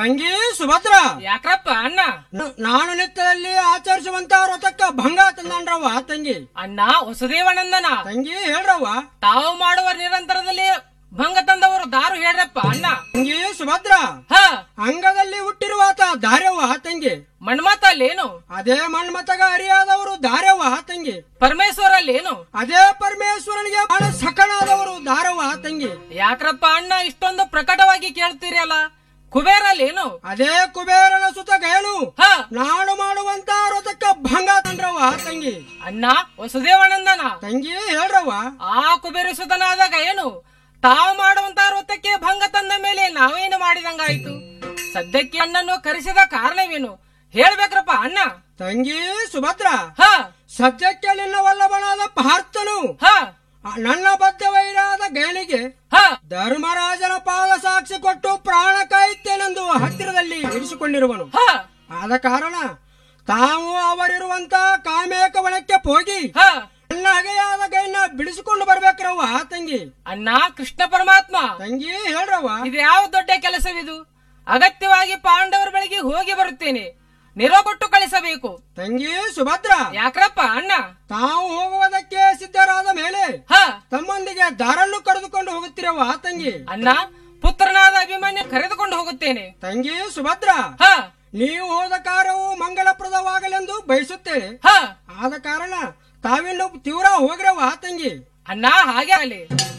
ತಂಗಿ ಸುಭದ್ರ, ಯಾಕ್ರಪ್ಪ ಅಣ್ಣ? ನಾನು ನಿತ್ಯದಲ್ಲಿ ಆಚರಿಸುವಂತ ವ್ರತಕ್ಕ ಭಂಗ ತಂದನ್ರವ್ವ ತಂಗಿ. ಅಣ್ಣ ವಸುದೇವನಂದನ ತಂಗಿ ಹೇಳ್ರವ್ವ. ತಾವು ಮಾಡುವ ನಿರಂತರದಲ್ಲಿ ಭಂಗ ತಂದವರು ದಾರು ಹೇಳ್ರಪ್ಪ ಅಣ್ಣ. ತಂಗಿ ಸುಭದ್ರ, ಅಂಗದಲ್ಲಿ ಹುಟ್ಟಿರುವಾತ ದಾರ್ಯವ್ವ ತಂಗಿ. ಮನ್ಮತ ಅಲ್ಲೇನು? ಅದೇ ಮನ್ಮತಗ ಅರಿಯಾದವರು ದಾರ್ಯವ್ವ ತಂಗಿ. ಪರಮೇಶ್ವರ ಅಲ್ಲೇನು? ಅದೇ ಪರಮೇಶ್ವರನಿಗೆ ಬಹಳ ಸಖನಾದವರು ದಾರವ್ವ ತಂಗಿ. ಯಾಕ್ರಪ್ಪ ಅಣ್ಣ ಇಷ್ಟೊಂದು ಪ್ರಕಟವಾಗಿ ಕೇಳ್ತೀರಿ ಅಲ್ಲ? ಕುಬೇರ ಅಲ್ಲೇನು? ಅದೇ ಕುಬೇರನ ಸುತ ಗಯನು ನಾನು ಮಾಡುವಂತ ವ್ರತಕ್ಕ ಭಂಗ ತಂದ್ರವ್ವ ತಂಗಿ. ಅಣ್ಣ ವಸುದೇವನಂದನ ತಂಗಿ ಹೇಳ್ರವ್ವ. ಆ ಕುಬೇರ ಸುತನಾದಾಗ ಏನು ತಾವು ಮಾಡುವಂತ ವ್ರತಕ್ಕೆ ಭಂಗ ತಂದ ಮೇಲೆ ನಾವೇನು ಮಾಡಿದಂಗಾಯ್ತು? ಸದ್ಯಕ್ಕೆ ಅಣ್ಣನ್ನು ಕರೆಸಿದ ಕಾರಣವೇನು ಹೇಳ್ಬೇಕ್ರಪ್ಪ ಅಣ್ಣ. ತಂಗಿ ಸುಭದ್ರ, ಸದ್ಯಕ್ಕೆ ನಿನ್ನ ವಲ್ಲಭನಾದ ಪಾರ್ಥನು ನನ್ನ ಬದ್ಧವೈರಾದ ಗಯನಿಗೆ ಧರ್ಮರಾಜನ ಪಾದ ಸಾಕ್ಷಿ ಕೊಟ್ಟು ಪ್ರಾಣ ಕಾಯುತ್ತೇನೆಂದು ಹತ್ತಿರದಲ್ಲಿ ಇರಿಸಿಕೊಂಡಿರುವನು. ಆದ ಕಾರಣ ತಾವು ಅವರಿರುವಂತ ಕಾಮೇಕ ವನಕ್ಕೆ ಹೋಗಿ ನನ್ನ ಹಗೆಯಾದ ಗೈನ ಬಿಡಿಸಿಕೊಂಡು ಬರ್ಬೇಕ್ರವ್ವ ತಂಗಿ. ಅಣ್ಣ ಕೃಷ್ಣ ಪರಮಾತ್ಮ. ತಂಗಿ ಹೇಳ್ರವ್ವ. ಇದು ಯಾವ ದೊಡ್ಡ ಕೆಲಸವಿದು? ಅಗತ್ಯವಾಗಿ ಪಾಂಡವರ ಬಳಿಗೆ ಹೋಗಿ ಬರುತ್ತೇನೆ, ನಿರೋಗೊಟ್ಟು ಕಳಿಸಬೇಕು. ತಂಗಿ ಸುಭದ್ರ, ಯಾಕ್ರಪ್ಪ ಅಣ್ಣ? ತಾವು ಹೋಗುವುದಕ್ಕೆ ಸಿದ್ಧರಾದ ಮೇಲೆ ತಮ್ಮೊಂದಿಗೆ ದಾರನ್ನು ಕರೆದುಕೊಂಡು ಹೋಗುತ್ತಿರವ್ವ ತಂಗಿ. ಅಣ್ಣ ಪುತ್ರನಾದ ಅಭಿಮನ್ಯು ಕರೆದುಕೊಂಡು ಹೋಗುತ್ತೇನೆ. ತಂಗಿ ಸುಭದ್ರ, ನೀವು ಹೋದ ಕಾರ್ಯವು ಮಂಗಲಪ್ರದವಾಗಲೆಂದು ಬಯಸುತ್ತೇನೆ. ಆದ ಕಾರಣ ತಾವಿನ್ನು ತೀವ್ರ ಹೋಗ್ರವ್ವ ತಂಗಿ. ಅಣ್ಣ ಹಾಗೆ ಆಗಲಿ.